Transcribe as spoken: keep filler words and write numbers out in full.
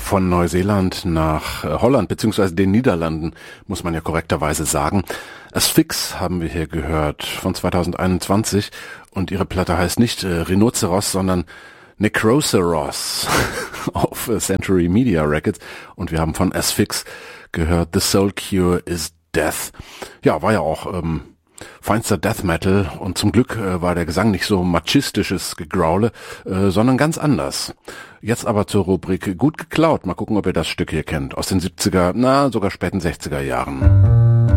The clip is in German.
von Neuseeland nach Holland, beziehungsweise den Niederlanden, muss man ja korrekterweise sagen. Asphyx haben wir hier gehört von zweitausendeinundzwanzig und ihre Platte heißt nicht äh, Rhinoceros, sondern Necroceros auf äh, Century Media Records und wir haben von Asphyx gehört The Soul Cure is Death. Ja, war ja auch ähm, feinster Death Metal und zum Glück äh, war der Gesang nicht so machistisches Gegraule, äh, sondern ganz anders. Jetzt aber zur Rubrik Gut geklaut. Mal gucken, ob ihr das Stück hier kennt. Aus den siebziger, na sogar späten sechziger Jahren.